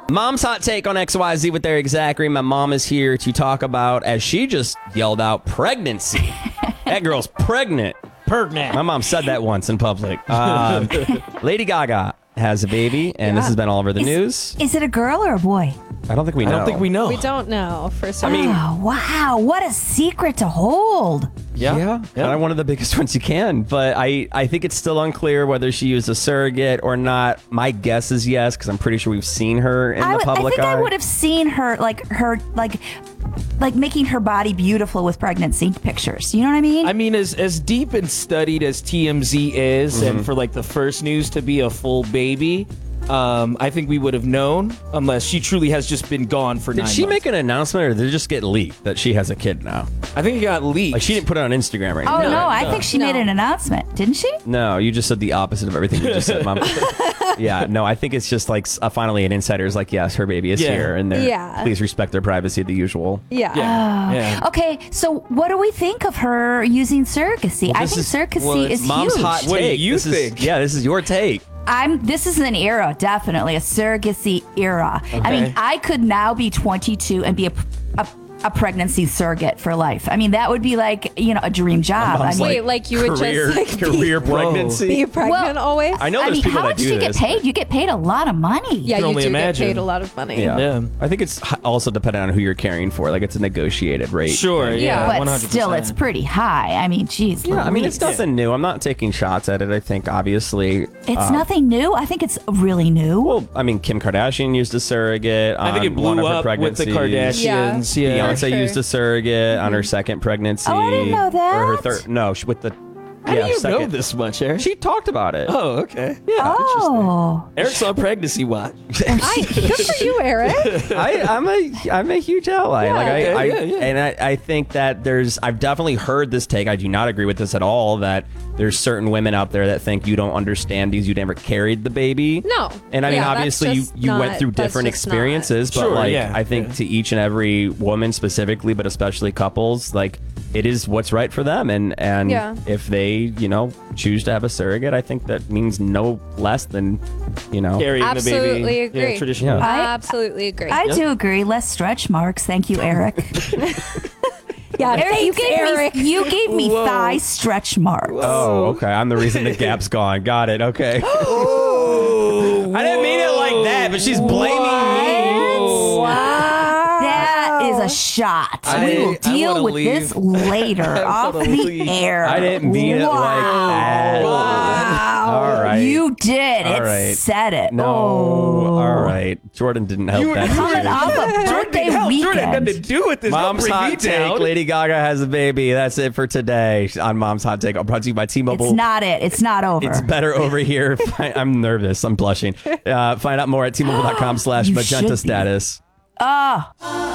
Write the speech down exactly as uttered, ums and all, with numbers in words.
Mom's hot take on X Y Z with Eric Zachary. My mom is here to talk about, as she just yelled out, pregnancy. That girl's pregnant. Pregnant. My mom said that once in public. Um, Lady Gaga has a baby, and Yeah. this has been all over the Is- news. Is it a girl or a boy? I don't think we know. I don't think we know. We don't know for I certain. mean, Oh, wow. What a secret to hold. Yeah. Yeah, kind of one of the biggest ones you can. But I, I think it's still unclear whether she used a surrogate or not. My guess is yes, because I'm pretty sure we've seen her in I, the would- I public think eye. I would have seen her, like, her, like, like making her body beautiful with pregnancy pictures. You know what I mean? I mean, as as deep and studied as T M Z is, Mm-hmm. and for like the first news to be a full baby, um, I think we would have known, unless she truly has just been gone for Did nine she months. make an announcement, or did it just get leaked that she has a kid now? I think it got leaked. Like, she didn't put it on Instagram right oh, now. no, I no. think she No. made an announcement. Didn't she? No, you just said the opposite of everything you just said, Mom. Yeah, no, I think it's just like uh, finally an insider is like, yes, her baby is Yeah. here, and they're Yeah. please respect their privacy, the usual. yeah. Yeah. yeah. Okay, so what do we think of her using surrogacy? I This think is- surrogacy well, it's is Mom's huge. hot take. What do you This is- think? yeah, this is your take. I'm. This is an era, definitely a surrogacy era. I mean, Okay. I could now be twenty-two and be a, a, a pregnancy surrogate for life. I mean, that would be like, you know, a dream job. I Mom's mean, Wait, like you would career, just, like, be- career Whoa. pregnancy. Be pregnant Well, always? I know I there's mean, people how that much do do you this. get paid? You get paid a lot of money. Yeah, can you only do imagine. get paid a lot of money. Yeah. Yeah. I think it's h- also dependent on who you're caring for. Like, it's a negotiated rate. Sure. Yeah. Yeah. but one hundred percent. still, it's pretty high. I mean, geez. Yeah, I mean, it's Louise. nothing new. I'm not taking shots at it. I think, obviously. It's um, nothing new. I think it's really new. Well, I mean, Kim Kardashian used a surrogate. I think on it one blew of her up with the pregnancies. Kardashians. Yeah. Beyonce For sure. used a surrogate on her second pregnancy. Oh, I didn't know Or her that. third. No, she- with the. How yeah, do you second. know this much, Eric? She talked about it. oh, okay. yeah. Oh, Eric's on pregnancy watch. I, good for you, Eric. I, I'm a I'm a huge ally. like I, okay, I yeah, yeah. and I, I think that there's I've definitely heard this take. I do not agree with this at all. That there's certain women out there that think you don't understand because you never carried the baby. No. And I mean, Yeah, that's obviously, you, just you went not- through that's different just not- experiences, but Sure, like yeah, I think yeah. to each and every woman specifically, but especially couples, like it is what's right for them. And and Yeah. if they, you know, choose to have a surrogate, I think that means no less than, you know, Carrying the Absolutely baby. agree. Yeah, traditional. Yeah. I- I absolutely agree. I do agree. Less stretch marks. Thank you, Eric. yeah, Eric, you gave Eric. me you gave me Whoa. thigh stretch marks. Oh, okay. I'm the reason the gap's gone. Got it. Okay. Oh, I didn't mean it like that, but she's blaming me. That is a shot. I- we will I deal wanna with leave. this later off wanna the leave. air. I didn't mean it like that. Wow. All right. You did. All it right. said it. No. Oh. All right. Jordan didn't help You were that. Coming situation. off a birthday Hell, Jordan had nothing to weekend. do with this. Don't Mom's bring me hot take. down. Lady Gaga has a baby. That's it for today on Mom's hot take. Brought to you by T-Mobile. It's not it. It's not over. It's better over here. I'm nervous. I'm blushing. Uh, find out more at T-Mobile.com slash You magenta should be. status. Oh.